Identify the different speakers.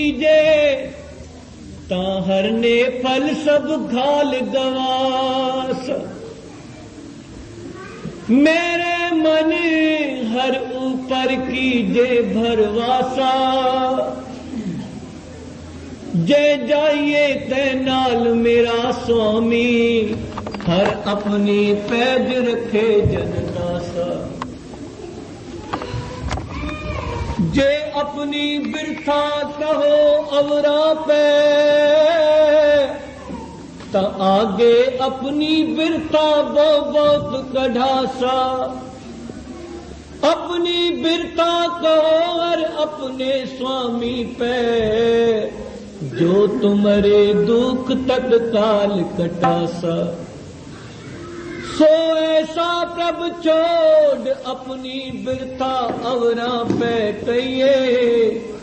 Speaker 1: कीजे ता हरने फल सब घाल गवास। मेरे मन हर ऊपर कीजे भरवासा, जे जाइए ते नाल मेरा स्वामी, हर अपनी पैज रखे जननासा। जे अपनी बिरथा कहो अवरा पे, ता आगे अपनी बिरथा बहुत कढ़ासा। अपनी बिरथा कहो और अपने स्वामी पे, जो तुम्हारे दुख तत्काल कटासा। सो ऐसा प्रभ छोड़ अपनी बिरथा अवरा पे कहिए,